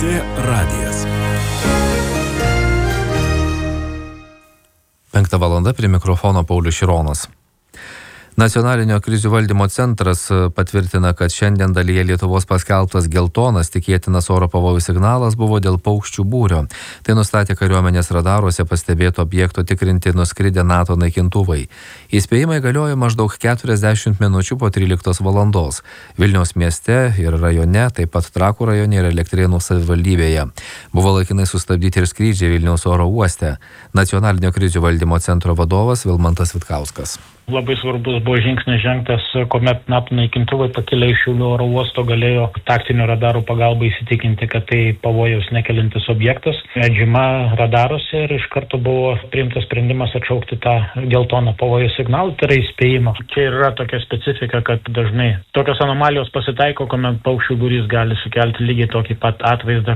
LRT radijas. 5 valanda prie mikrofono Paulius Šironas. Nacionalinio krizių valdymo centras patvirtina, kad šiandien dalyje Lietuvos paskelbtas geltonas tikėtinas oro pavojų signalas buvo dėl paukščių būrio. Tai nustatė kariuomenės radaruose pastebėto objekto tikrinti nuskridę NATO naikintuvai. Įspėjimai galioja maždaug 40 minučių po 13 valandos. Vilniaus mieste ir rajone, taip pat Trakų rajone ir Elektrėnų savivaldybėje. Buvo laikinai sustabdyti ir skrydžiai Vilniaus oro uoste. Nacionalinio krizių valdymo centro vadovas Vilmantas Vitkauskas. Labai svarbus buvo žingsnis žengtas, kuomet NATO naikintuvai pakilę iš Šiaulių oro uosto galėjo taktinių radarų pagalba įsitikinti, kad tai pavojaus nekelintis objektas. Medžiama radaruose ir iš karto buvo priimtas sprendimas atšaukti tą geltoną pavojų signalą, tai yra įspėjimą. Čia yra tokia specifika, kad dažnai tokios anomalijos pasitaiko, kuomet paukščių būrys gali sukelti lygiai tokį pat atvaizdą,